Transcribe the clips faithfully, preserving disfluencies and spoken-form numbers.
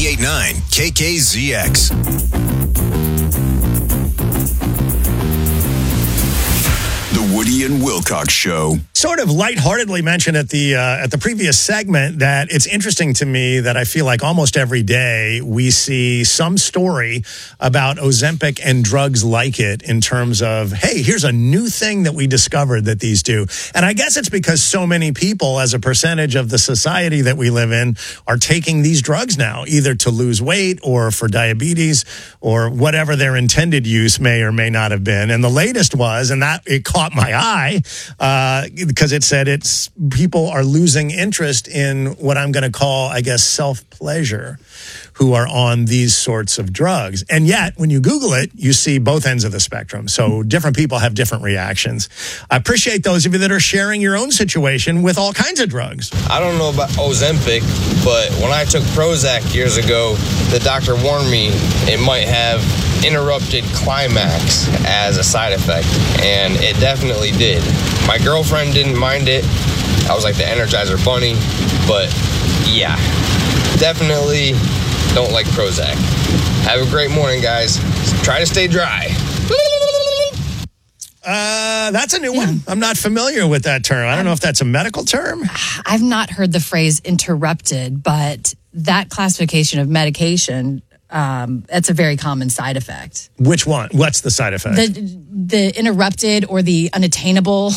ninety-eight point nine K K Z X. The Woody and Wilcox Show. Sort of lightheartedly mentioned at the uh, at the previous segment that it's interesting to me that I feel like almost every day we see some story about Ozempic and drugs like it in terms of, hey, here's a new thing that we discovered that these do. And I guess it's because so many people as a percentage of the society that we live in are taking these drugs now, either to lose weight or for diabetes or whatever their intended use may or may not have been. And the latest was, and that it caught my eye, uh, because it said it's people are losing interest in what I'm going to call, I guess, self-pleasure, who are on these sorts of drugs. And yet, when you Google it, you see both ends of the spectrum. So different people have different reactions. I appreciate those of you that are sharing your own situation with all kinds of drugs. I don't know about Ozempic, but when I took Prozac years ago, the doctor warned me it might have interrupted climax as a side effect, and it definitely did. My girlfriend didn't mind it. I was like the Energizer Bunny, but yeah, definitely don't like Prozac. Have a great morning, guys. Try to stay dry. Uh, that's a new yeah. one. I'm not familiar with that term. I don't know if that's a medical term. I've not heard the phrase interrupted, but that classification of medication, um, that's a very common side effect. Which one? What's the side effect? The the interrupted or the unattainable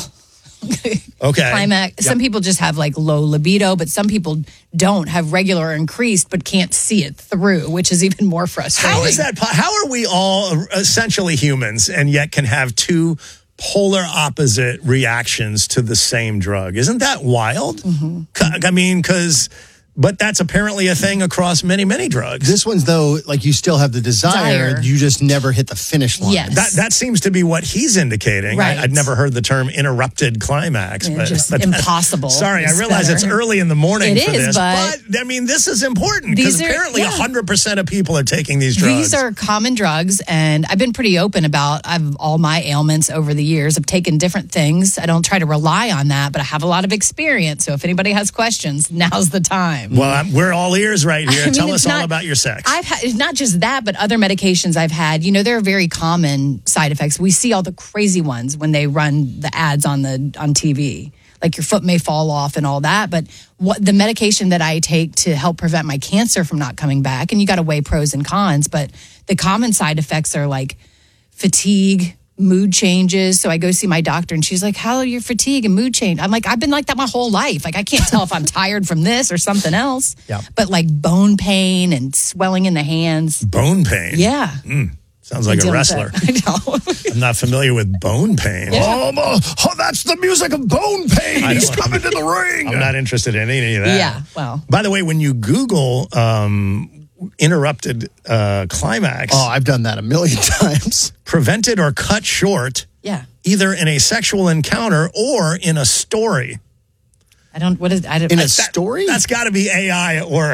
okay. climax. Yep. Some people just have like low libido, but some people don't have regular or increased, but can't see it through, which is even more frustrating. How is that? How are we all essentially humans and yet can have two polar opposite reactions to the same drug? Isn't that wild? Mm-hmm. I mean, because... But that's apparently a thing across many, many drugs. This one's, though, like you still have the desire, desire. You just never hit the finish line. Yes. That that seems to be what he's indicating. Right. I, I'd never heard the term interrupted climax. Yeah, but, just but impossible. Sorry, I realize better. It's early in the morning it for is, this. But, but, I mean, this is important because apparently yeah. one hundred percent of people are taking these drugs. These are common drugs, and I've been pretty open about I've all my ailments over the years. I've taken different things. I don't try to rely on that, but I have a lot of experience. So if anybody has questions, now's the time. Well, I'm, we're all ears right here. I mean, Tell us not, all about your sex. I've had not just that, but other medications I've had. You know, there are very common side effects. We see all the crazy ones when they run the ads on the on T V, like your foot may fall off and all that. But what the medication that I take to help prevent my cancer from not coming back, and you got to weigh pros and cons. But the common side effects are like fatigue, mood changes. So I go see my doctor and she's like, how are your fatigue and mood change? I'm like, I've been like that my whole life. Like, I can't tell if I'm tired from this or something else. Yeah. But like bone pain and swelling in the hands. Bone pain? Yeah. Mm. Sounds like a wrestler. I know. I'm not familiar with bone pain. Yeah. Oh, oh, that's the music of bone pain. He's coming to the ring. I'm not interested in any of that. Yeah, well. By the way, when you Google um, interrupted uh, climax. Oh, I've done that a million times. Prevented or cut short. Yeah. Either in a sexual encounter or in a story. I don't, what is, I don't. In a that, story? That's got to be A I at work.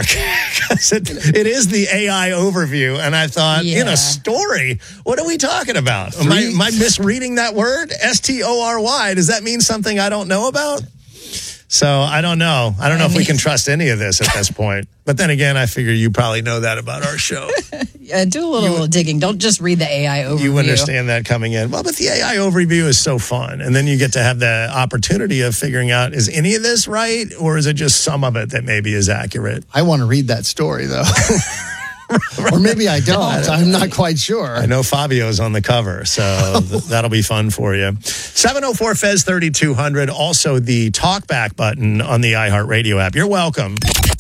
it, it is the A I overview. And I thought, yeah. in a story, what are we talking about? Am I, am I misreading that word? S T O R Y. Does that mean something I don't know about? So I don't know. I don't know I if mean, we can trust any of this at this point. But then again, I figure you probably know that about our show. Yeah, do a little, you, little digging. Don't just read the A I overview. You understand that coming in. Well, but the A I overview is so fun. And then you get to have the opportunity of figuring out, is any of this right? Or is it just some of it that maybe is accurate? I want to read that story, though. Or maybe I don't. I don't I'm not quite sure. I know Fabio's on the cover, so th- that'll be fun for you. seven oh four F E Z thirty-two hundred. Also, the talkback button on the iHeartRadio app. You're welcome.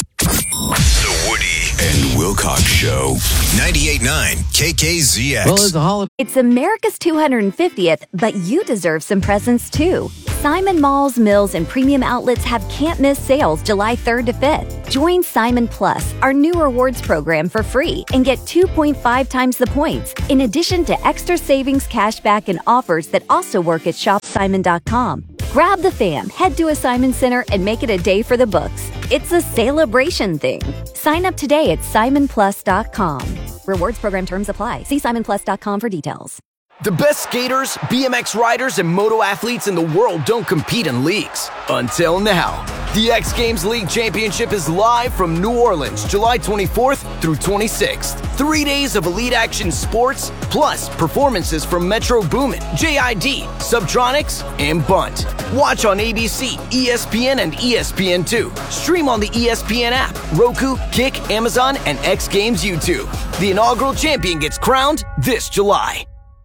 The Woody and Wilcox Show. ninety-eight point nine K K Z X. Well, it's a holiday. It's America's two hundred fiftieth, but you deserve some presents too. Simon Malls, Mills, and Premium Outlets have can't-miss sales July third to fifth. Join Simon Plus, our new rewards program, for free and get two point five times the points, in addition to extra savings, cashback, and offers that also work at shop simon dot com. Grab the fam, head to a Simon Center, and make it a day for the books. It's a celebration thing. Sign up today at simon plus dot com. Rewards program terms apply. See simon plus dot com for details. The best skaters, B M X riders, and moto athletes in the world don't compete in leagues. Until now. The X Games League Championship is live from New Orleans, July twenty-fourth through twenty-sixth. Three days of elite action sports, plus performances from Metro Boomin, J I D, Subtronics, and Bunt. Watch on A B C, E S P N, and E S P N two. Stream on the E S P N app, Roku, Kick, Amazon, and X Games YouTube. The inaugural champion gets crowned this July.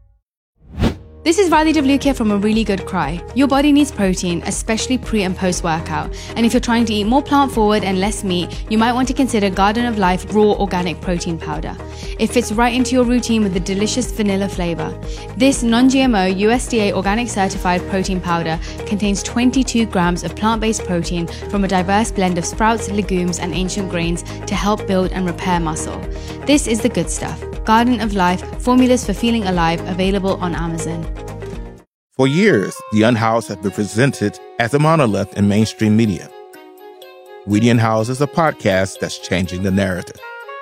This is Riley Devlukia from A Really Good Cry. Your body needs protein, especially pre and post workout. And if you're trying to eat more plant forward and less meat, you might want to consider Garden of Life Raw Organic Protein Powder. It fits right into your routine with a delicious vanilla flavor. This non-G M O U S D A organic certified protein powder contains twenty-two grams of plant-based protein from a diverse blend of sprouts, legumes, and ancient grains to help build and repair muscle. This is the good stuff. Garden of Life, formulas for feeling alive, available on Amazon. For years, The Unhoused has been presented as a monolith in mainstream media. We the Unhoused is a podcast that's changing the narrative.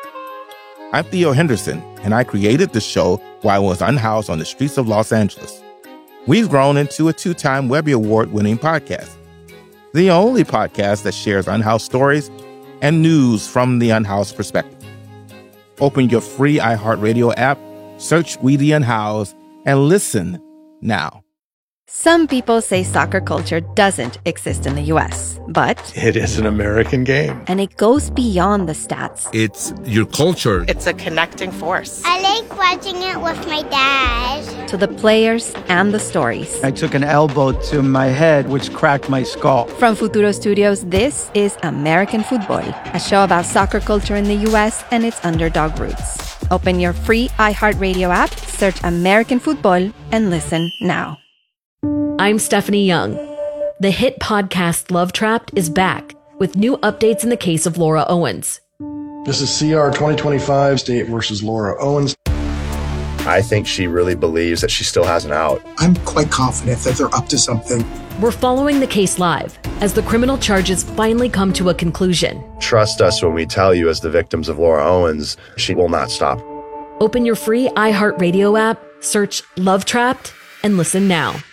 I'm Theo Henderson, and I created the show while I was unhoused on the streets of Los Angeles. We've grown into a two-time Webby Award-winning podcast, the only podcast that shares unhoused stories and news from the unhoused perspective. Open your free iHeartRadio app, search We the Unhoused, and listen now. Some people say soccer culture doesn't exist in the U S, but it is an American game. And it goes beyond the stats. It's your culture. It's a connecting force. I like watching it with my dad. To the players and the stories. I took an elbow to my head, which cracked my skull. From Futuro Studios, this is American Football, a show about soccer culture in the U S and its underdog roots. Open your free iHeartRadio app, search American Football, and listen now. I'm Stephanie Young. The hit podcast Love Trapped is back with new updates in the case of Laura Owens. This is C R twenty twenty-five, State versus Laura Owens. I think she really believes that she still has an out. I'm quite confident that they're up to something. We're following the case live as the criminal charges finally come to a conclusion. Trust us when we tell you, as the victims of Laura Owens, she will not stop. Open your free iHeartRadio app, search Love Trapped, and listen now.